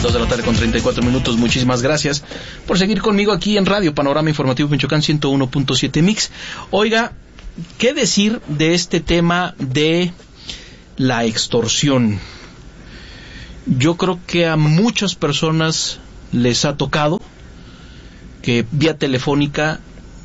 2:34 p.m. Muchísimas gracias por seguir conmigo aquí en Radio Panorama Informativo Michoacán 101.7 Mix. Oiga, ¿qué decir de este tema de la extorsión? Yo creo que a muchas personas les ha tocado que vía telefónica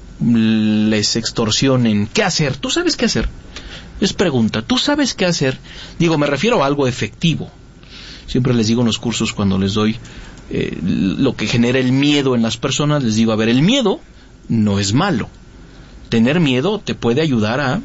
les extorsionen. ¿Qué hacer? ¿Tú sabes qué hacer? Es pregunta. ¿Tú sabes qué hacer? Digo, me refiero a algo efectivo. Siempre les digo en los cursos cuando les doy lo que genera el miedo en las personas, les digo, a ver, el miedo no es malo. Tener miedo te puede ayudar a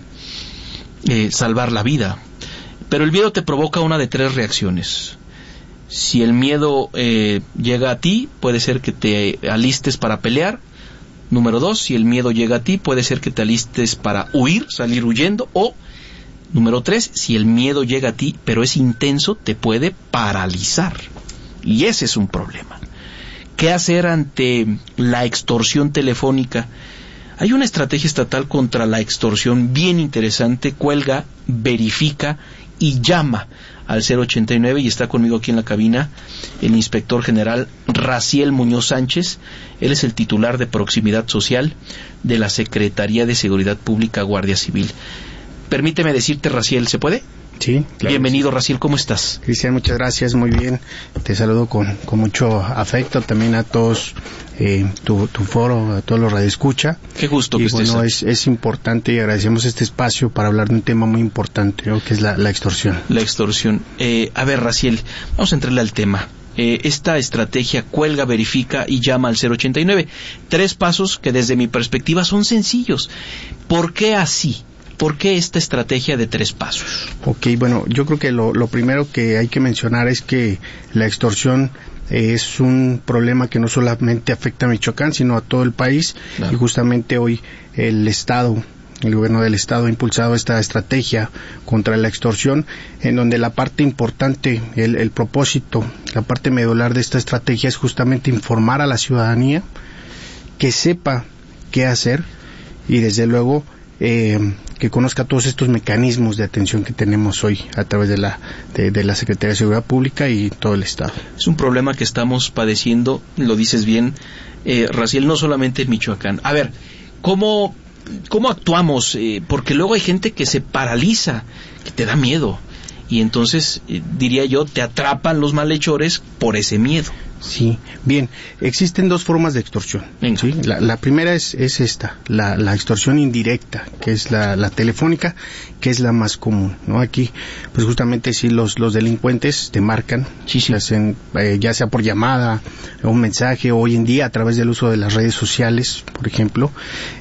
salvar la vida. Pero el miedo te provoca una de tres reacciones. Si el miedo llega a ti, puede ser que te alistes para pelear. Número 2, si el miedo llega a ti, puede ser que te alistes para huir, salir huyendo. O, número 3, si el miedo llega a ti, pero es intenso, te puede paralizar. Y ese es un problema. ¿Qué hacer ante la extorsión telefónica? Hay una estrategia estatal contra la extorsión bien interesante. Cuelga, verifica y llama al 089, y está conmigo aquí en la cabina el inspector general Raciel Muñoz Sánchez. Él es el titular de Proximidad Social de la Secretaría de Seguridad Pública, Guardia Civil. Permíteme decirte, Raciel, ¿se puede? Sí, claro. Bienvenido, Raciel, ¿cómo estás? Cristian, muchas gracias, muy bien. Te saludo con mucho afecto también a todos, tu foro, a todos los radioescucha. Qué gusto y que estés. Bueno, es importante y agradecemos este espacio para hablar de un tema muy importante, ¿no? Que es la extorsión. La extorsión. A ver, Raciel, vamos a entrarle al tema. Esta estrategia cuelga, verifica y llama al 089. 3 pasos que desde mi perspectiva son sencillos. ¿Por qué así? ¿Por qué esta estrategia de 3 pasos? Ok, bueno, yo creo que lo primero que hay que mencionar es que la extorsión es un problema que no solamente afecta a Michoacán, sino a todo el país. Claro. Y justamente hoy el gobierno del Estado ha impulsado esta estrategia contra la extorsión, en donde la parte importante, el propósito, la parte medular de esta estrategia es justamente informar a la ciudadanía que sepa qué hacer y desde luego que conozca todos estos mecanismos de atención que tenemos hoy a través de la Secretaría de Seguridad Pública y todo el Estado. Es un problema que estamos padeciendo, lo dices bien, Raciel, no solamente en Michoacán. A ver, ¿cómo actuamos? Porque luego hay gente que se paraliza, que te da miedo, y entonces, diría yo, te atrapan los malhechores por ese miedo. Sí, bien, existen 2 formas de extorsión. ¿Sí? La primera es esta, la extorsión indirecta, que es la telefónica, que es la más común, ¿no? Aquí, pues justamente sí, los delincuentes te marcan, sí. Hacen, ya sea por llamada, un mensaje, o hoy en día a través del uso de las redes sociales, por ejemplo,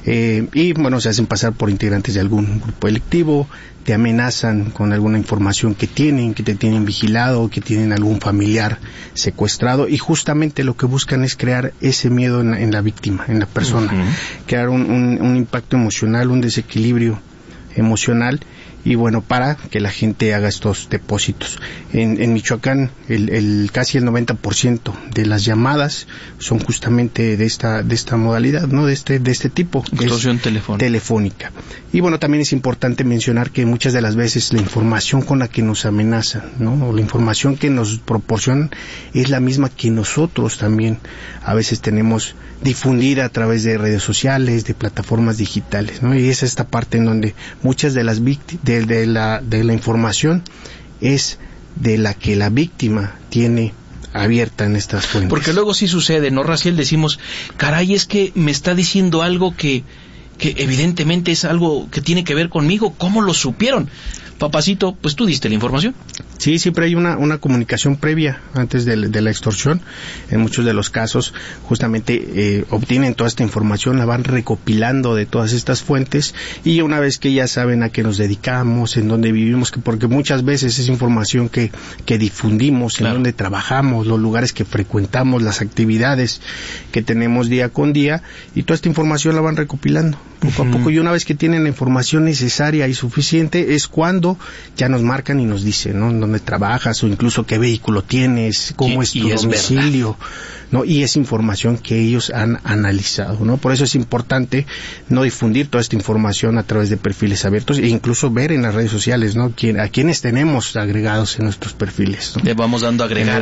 y bueno, se hacen pasar por integrantes de algún grupo delictivo, te amenazan con alguna información que te tienen vigilado, que tienen algún familiar secuestrado, y justamente lo que buscan es crear ese miedo en la víctima, en la persona, crear un impacto emocional, un desequilibrio emocional, y bueno, para que la gente haga estos depósitos. En Michoacán, casi el 90% de las llamadas son justamente de esta modalidad, ¿no? De este tipo. Extorsión telefónica. Y bueno, también es importante mencionar que muchas de las veces la información con la que nos amenazan, ¿no? O la información que nos proporcionan es la misma que nosotros también a veces tenemos difundida a través de redes sociales, de plataformas digitales, ¿no? Y es esta parte en donde muchas de las de la información es de la que la víctima tiene abierta en estas fuentes. Porque luego sí sucede, ¿no, Raciel? Decimos, caray, es que me está diciendo algo que evidentemente es algo que tiene que ver conmigo. ¿Cómo lo supieron? Papacito, pues tú diste la información. Sí, siempre hay una comunicación previa antes de la extorsión. En muchos de los casos, justamente obtienen toda esta información, la van recopilando de todas estas fuentes, y una vez que ya saben a qué nos dedicamos, en dónde vivimos, porque muchas veces es información que difundimos, claro, en dónde trabajamos, los lugares que frecuentamos, las actividades que tenemos día con día, y toda esta información la van recopilando poco a poco, y una vez que tienen la información necesaria y suficiente es cuando ya nos marcan y nos dicen, ¿no?, dónde trabajas, o incluso qué vehículo tienes, cómo es tu domicilio, ¿no? Y es información que ellos han analizado, ¿no? Por eso es importante no difundir toda esta información a través de perfiles abiertos e incluso ver en las redes sociales, ¿no? A quienes tenemos agregados en nuestros perfiles, ¿no? Le vamos dando agregar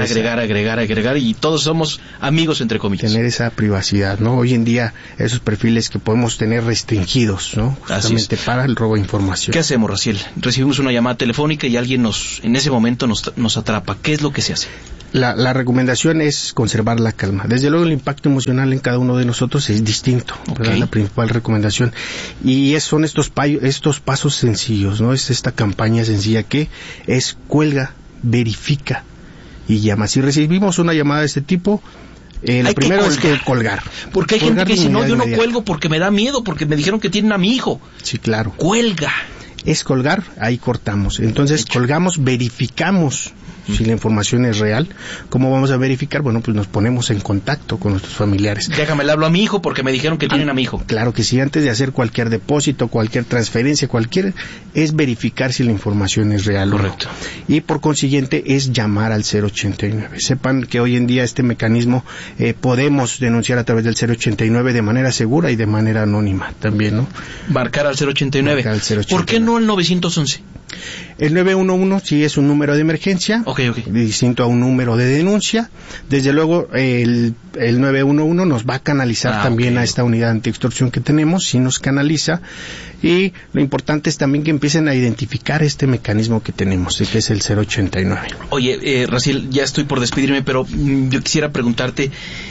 y todos somos amigos, entre comillas. Tener esa privacidad, ¿no? Hoy en día esos perfiles que podemos tener restringidos, ¿no? Justamente para el robo de información. ¿Qué hacemos, Raciel? Recibimos una llamada telefónica y alguien en ese momento nos atrapa. ¿Qué es lo que se hace? La recomendación es conservar la calma. Desde luego el impacto emocional en cada uno de nosotros es distinto, ¿verdad? La principal recomendación. Y son estos pasos sencillos, ¿no? Es esta campaña sencilla que es cuelga, verifica y llama. Si recibimos una llamada de este tipo, lo primero es que colgar. Porque hay gente que dice, no, yo no cuelgo porque me da miedo, porque me dijeron que tienen a mi hijo. Sí, claro. Cuelga. Es colgar, ahí cortamos. Entonces colgamos, verificamos si la información es real. ¿Cómo vamos a verificar? Bueno, pues nos ponemos en contacto con nuestros familiares. Déjame le hablo a mi hijo porque me dijeron que tienen a mi hijo. Claro que sí, antes de hacer cualquier depósito, cualquier transferencia, es verificar si la información es real. Correcto. O no. Y por consiguiente es llamar al 089. Sepan que hoy en día este mecanismo podemos denunciar a través del 089 de manera segura y de manera anónima también, ¿no? Marcar al 089. Marcar al 089. ¿Por qué no el 911? El 911 sí es un número de emergencia, distinto a un número de denuncia. Desde luego el 911 nos va a canalizar también a esta unidad antiextorsión que tenemos, sí nos canaliza, y lo importante es también que empiecen a identificar este mecanismo que tenemos, que es el 089. Oye, Raciel, ya estoy por despedirme, pero yo quisiera preguntarte,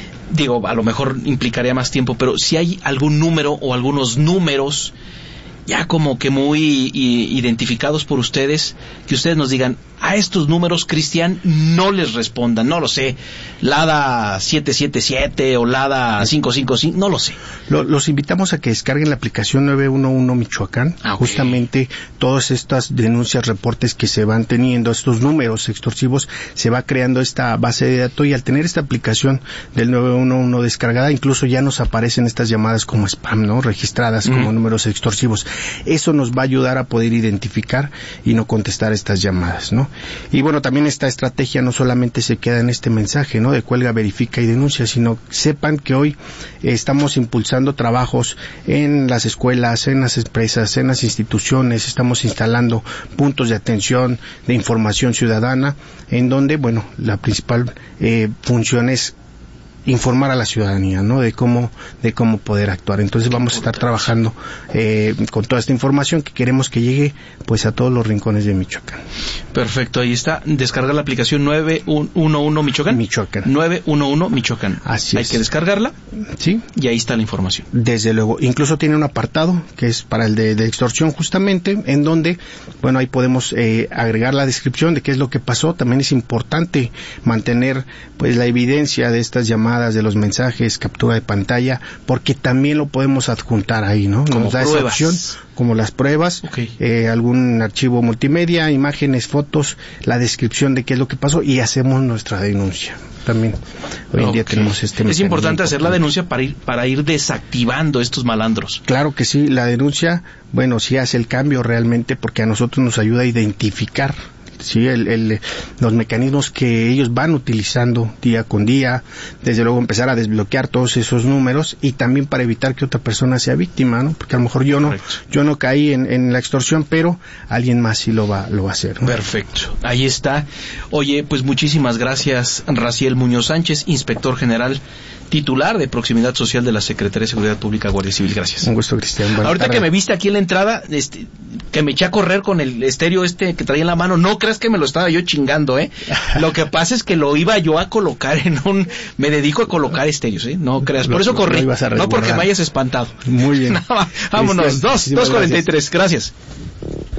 a lo mejor implicaría más tiempo, pero si hay algún número o algunos números ya como que muy identificados por ustedes, que ustedes nos digan, a estos números, Cristian, no les respondan, no lo sé, LADA 777 o LADA 555, no lo sé. Los invitamos a que descarguen la aplicación 911 Michoacán, justamente todas estas denuncias, reportes que se van teniendo, estos números extorsivos, se va creando esta base de datos, y al tener esta aplicación del 911 descargada, incluso ya nos aparecen estas llamadas como spam, ¿no? Registradas como números extorsivos. Eso nos va a ayudar a poder identificar y no contestar estas llamadas, ¿no? Y bueno, también esta estrategia no solamente se queda en este mensaje, ¿no? De cuelga, verifica y denuncia, sino sepan que hoy estamos impulsando trabajos en las escuelas, en las empresas, en las instituciones, estamos instalando puntos de atención, de información ciudadana, en donde, bueno, la principal función es informar a la ciudadanía, ¿no? De cómo poder actuar. Entonces vamos a estar trabajando con toda esta información que queremos que llegue pues a todos los rincones de Michoacán. Perfecto, ahí está. Descargar la aplicación 911 Michoacán. 911 Michoacán. Así es. Hay que descargarla. Sí. Y ahí está la información. Desde luego. Incluso tiene un apartado que es para el de extorsión justamente, en donde, bueno, ahí podemos agregar la descripción de qué es lo que pasó. También es importante mantener pues la evidencia de estas llamadas, de los mensajes, captura de pantalla, porque también lo podemos adjuntar ahí, ¿no? Como nos da pruebas. Esa opción, como las pruebas, algún archivo multimedia, imágenes, fotos, la descripción de qué es lo que pasó, y hacemos nuestra denuncia. También hoy en día tenemos Es importante hacer la denuncia para ir desactivando estos malandros. Claro que sí, la denuncia, bueno, sí hace el cambio realmente, porque a nosotros nos ayuda a identificar sí, los mecanismos que ellos van utilizando día con día, desde luego empezar a desbloquear todos esos números, y también para evitar que otra persona sea víctima, ¿no? Porque a lo mejor yo no caí en la extorsión, pero alguien más sí lo va a hacer, ¿no? Perfecto, ahí está. Oye, pues muchísimas gracias, Raciel Muñoz Sánchez, inspector general titular de Proximidad Social de la Secretaría de Seguridad Pública, Guardia Civil. Gracias. Un gusto, Cristian. Ahorita que me viste aquí en la entrada, que me eché a correr con el estéreo que traía en la mano, no creas que me lo estaba yo chingando, Lo que pasa es que lo iba yo a colocar me dedico a colocar estéreos, No creas, por eso corrí, no porque me hayas espantado. Muy bien. Vámonos, 2:43, gracias.